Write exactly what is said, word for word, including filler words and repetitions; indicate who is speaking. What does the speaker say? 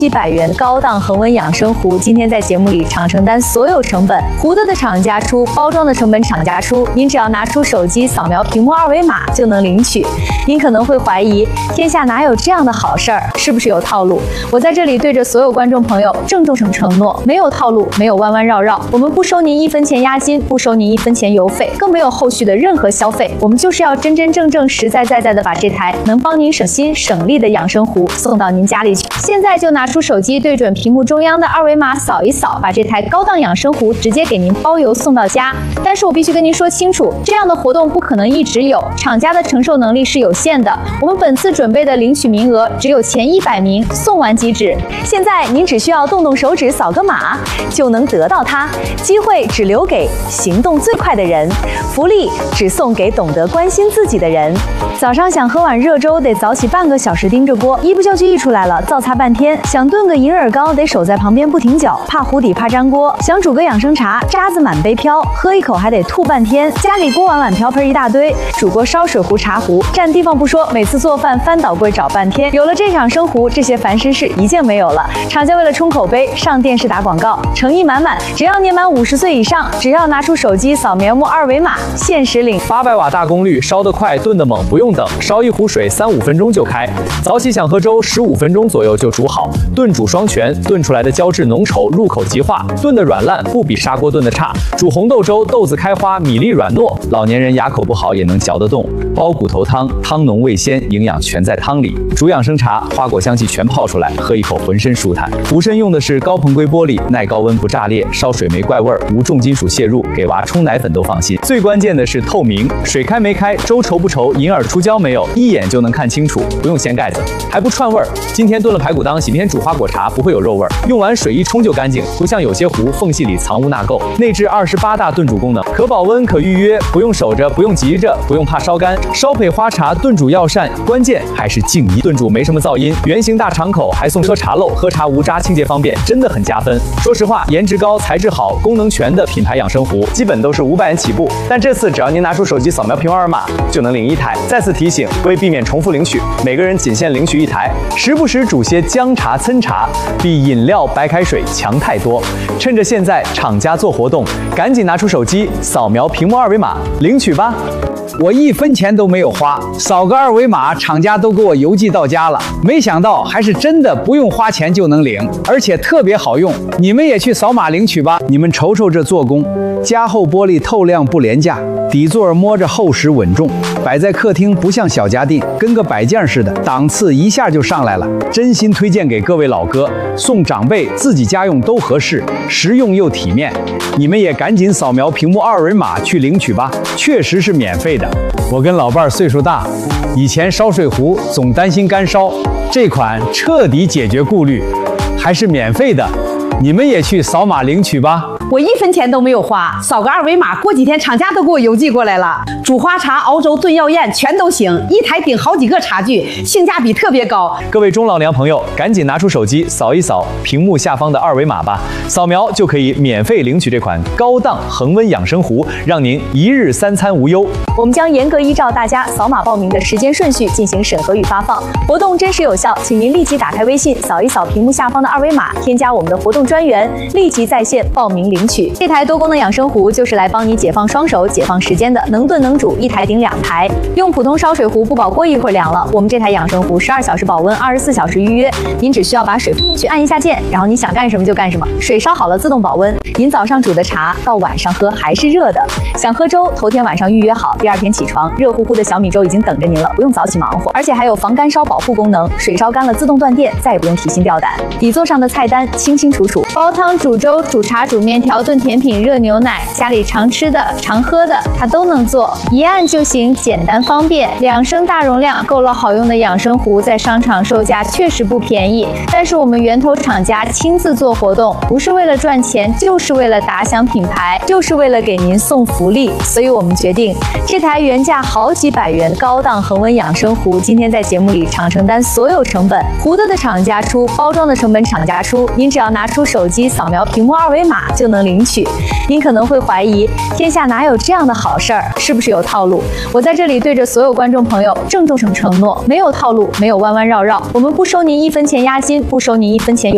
Speaker 1: 几百元高档恒温养生壶，今天在节目里厂承担所有成本，壶子的厂家出，包装的成本厂家出，您只要拿出手机扫描屏幕二维码就能领取。您可能会怀疑，天下哪有这样的好事儿？是不是有套路？我在这里对着所有观众朋友郑重承诺，没有套路，没有弯弯绕绕，我们不收您一分钱押金，不收您一分钱邮费，更没有后续的任何消费，我们就是要真真正正、实实在在的把这台能帮您省心省力的养生壶送到您家里去。现在就拿出手机对准屏幕中央的二维码扫一扫，把这台高档养生壶直接给您包邮送到家。但是我必须跟您说清楚，这样的活动不可能一直有，厂家的承受能力是有限的。我们本次准备的领取名额只有前一百名，送完即止。现在您只需要动动手指扫个码，就能得到它。机会只留给行动最快的人，福利只送给懂得关心自己的人。早上想喝碗热粥，得早起半个小时盯着锅，一不小心溢出来了，灶擦半天。想炖个银耳糕，得守在旁边不停搅，怕糊底怕粘锅。想煮个养生茶，渣子满杯飘，喝一口还得吐半天。家里锅碗碗瓢盆一大堆，煮锅烧水壶茶壶占地方不说，每次做饭翻倒柜找半天。有了这养生壶，这些烦心事一件没有了。厂家为了冲口碑，上电视打广告，诚意满满。只要年满五十岁以上，只要拿出手机扫描幕二维码，限时领
Speaker 2: 八百瓦大功率，烧得快，炖得猛，不用等，烧一壶水三五分钟就开。早起想喝粥，十五分钟左右就煮好，炖煮双全，炖出来的胶质浓稠，入口即化，炖得软烂，不比砂锅炖的差。煮红豆粥，豆子开花，米粒软糯，老年人牙口不好也能嚼得动。煲骨头汤，汤浓味鲜，营养全在汤里。煮养生茶，花果香气全泡出来，喝一口浑身舒坦。壶身用的是高硼硅玻璃，耐高温不炸裂，烧水没怪味儿，无重金属泄入，给娃冲奶粉都放心。最关键的是透明，水开没开，粥稠不稠，银耳出胶没有，一眼就能看清楚，不用掀盖子，还不串味儿。今天炖了排骨汤，明天煮花果茶，不会有肉味儿，用完水一冲就干净，不像有些壶缝隙里藏污纳垢。内置二十八大炖煮功能，可保温可预约，不用守着，不用急着，不用怕烧干。烧配花茶炖煮药膳，关键还是静音，炖煮没什么噪音，圆形大敞口，还送车茶漏，喝茶无渣，清洁方便，真的很加分。说实话，颜值高、材质好、功能全的品牌养生壶，基本都是五百元起步，但这次只要您拿出手机扫描屏幕二维码，就能领一台。再次提醒，为避免重复领取，每个人仅限领取一台，时不时煮些姜茶、参茶，比饮料、白开水强太多。趁着现在厂家做活动，赶紧拿出手机扫描屏幕二维码领取吧。
Speaker 3: 我一分钱都没有花，扫个二维码，厂家都给我邮寄到家了。没想到还是真的不用花钱就能领，而且特别好用。你们也去扫码领取吧。你们瞅瞅这做工，加厚玻璃透亮不廉价，底座摸着厚实稳重，摆在客厅不像小家电，跟个摆件似的，档次一下就上来了。真心推荐给各位老哥，送长辈自己家用都合适，实用又体面。你们也赶紧扫描屏幕二维码去领取吧，确实是免费的。我跟老伴儿岁数大，以前烧水壶总担心干烧，这款彻底解决顾虑，还是免费的，你们也去扫码领取吧。
Speaker 4: 我一分钱都没有花，扫个二维码，过几天厂家都给我邮寄过来了。煮花茶、熬粥、炖药宴全都行，一台顶好几个茶具，性价比特别高。
Speaker 2: 各位中老年朋友，赶紧拿出手机扫一扫屏幕下方的二维码吧，扫描就可以免费领取这款高档恒温养生壶，让您一日三餐无忧。
Speaker 1: 我们将严格依照大家扫码报名的时间顺序进行审核与发放，活动真实有效，请您立即打开微信，扫一扫屏幕下方的二维码，添加我们的活动专员，立即在线报名领取。这台多功能养生壶就是来帮你解放双手、解放时间的，能炖能煮，一台顶两台。用普通烧水壶不保锅一会儿凉了，我们这台养生壶十二小时保温，二十四小时预约。您只需要把水放进去，按一下键，然后你想干什么就干什么，水烧好了自动保温。您早上煮的茶到晚上喝还是热的。想喝粥，头天晚上预约好，第二天起床，热乎乎的小米粥已经等着您了，不用早起忙活，而且还有防干烧保护功能，水烧干了自动断电，再也不用提心吊胆。底座上的菜单清清楚楚，煲汤、煮粥、煮茶、煮面条、炖甜品、热牛奶，家里常吃的、常喝的，它都能做，一按就行，简单方便。两升大容量，够了好用的养生壶，在商场售价确实不便宜，但是我们源头厂家亲自做活动，不是为了赚钱，就是为了打响品牌，就是为了给您送福利，所以我们决定这台原价好几百元高档恒温养生壶，今天在节目里厂承担所有成本，壶子的厂家出，包装的成本厂家出，您只要拿出手机扫描屏幕二维码就能领取。您可能会怀疑，天下哪有这样的好事儿？是不是有套路？我在这里对着所有观众朋友郑重承诺，没有套路，没有弯弯绕绕，我们不收您一分钱押金，不收您一分钱邮